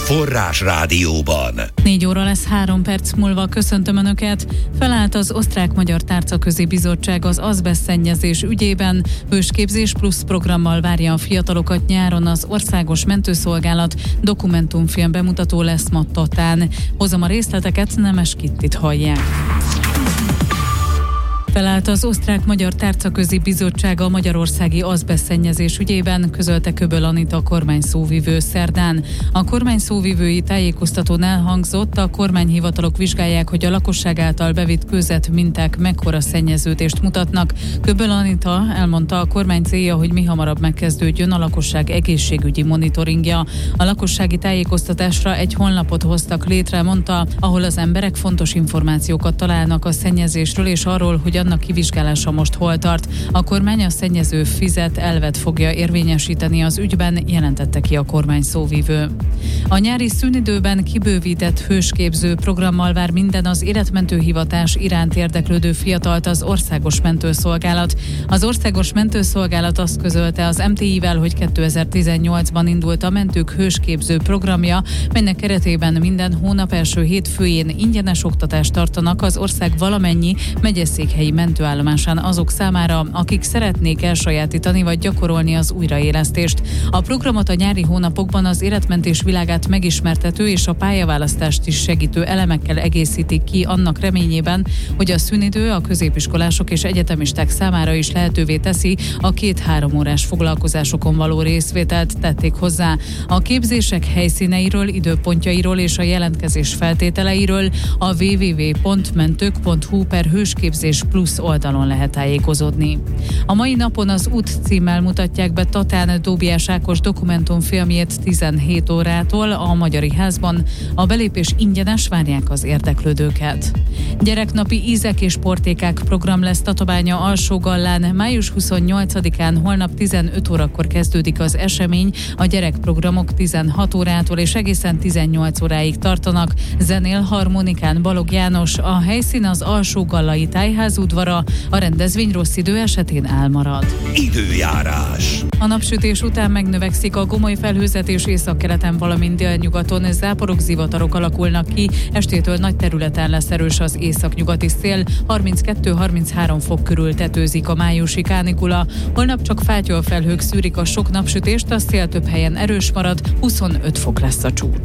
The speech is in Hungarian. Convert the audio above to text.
Forrás Rádióban. 4 óra lesz 3 perc múlva, köszöntöm Önöket. Felállt az Osztrák-Magyar Tárcaközi Bizottság az azbesztszennyezés ügyében. Hősképzés plusz programmal várja a fiatalokat nyáron az Országos Mentőszolgálat. Dokumentumfilm bemutató lesz ma Tatán. Hozom a részleteket, Nemes Kittit hallják. Felállt az Osztrák-Magyar Tárcaközi Bizottság a magyarországi azbesztszennyezés ügyében, közölte Köböl Anita kormányszóvivő szerdán. A kormányszóvivői tájékoztatón elhangzott, a kormányhivatalok vizsgálják, hogy a lakosság által bevitt kőzetminták mekkora szennyeződést mutatnak. Köböl Anita elmondta, a kormány célja, hogy mihamarabb megkezdődjön a lakosság egészségügyi monitoringja. A lakossági tájékoztatásra egy honlapot hoztak létre, mondta, ahol az emberek fontos információkat találnak a szennyezésről és arról, hogy annak kivizsgálása most hol tart. A kormány a szennyező fizet elvet fogja érvényesíteni az ügyben, jelentette ki a kormány szóvivő. A nyári szünidőben kibővített hősképző programmal vár minden az életmentő hivatás iránt érdeklődő fiatalt az Országos Mentőszolgálat. Az Országos Mentőszolgálat azt közölte az MTI-vel, hogy 2018-ban indult a mentők hősképző programja, melynek keretében minden hónap első hétfőjén ingyenes oktatást tartanak az ország valamennyi megyeszékhelyi mentőállomásán azok számára, akik szeretnék elsajátítani vagy gyakorolni az újraélesztést. A programot a nyári hónapokban az életmentés világát megismertető és a pályaválasztást is segítő elemekkel egészítik ki annak reményében, hogy a szünidő a középiskolások és egyetemisták számára is lehetővé teszi a 2-3 órás foglalkozásokon való részvételt, tették hozzá. A képzések helyszíneiről, időpontjairól és a jelentkezés feltételeiről a www.mentők.hu/hősképzés plusz oldalon lehet tájékozódni. A mai napon az Út címmel mutatják be Tatán Dóbiás Ákos dokumentumfilmjét 17 órától a Magyari Házban. A belépés ingyenes, várják az érdeklődőket. Gyereknapi ízek és portékák program lesz Tatabánya Alsógallán. Május 28-án holnap 15 órakor kezdődik az esemény. A gyerekprogramok 16 órától és egészen 18 óráig tartanak. Zenél harmonikán Balog János. A helyszín az Alsógallai Tájház udvara, a rendezvény rossz idő esetén elmarad. Időjárás. A napsütés után megnövekszik a gomoly felhőzetés északkeleten, valamint délnyugaton záporok, zivatarok alakulnak ki. Estétől nagy területen lesz erős az északnyugati szél, 32-33 fok körül tetőzik a májusi kánikula. Holnap csak fátyolfelhők szűrik a sok napsütést, a szél több helyen erős marad, 25 fok lesz a csúcs.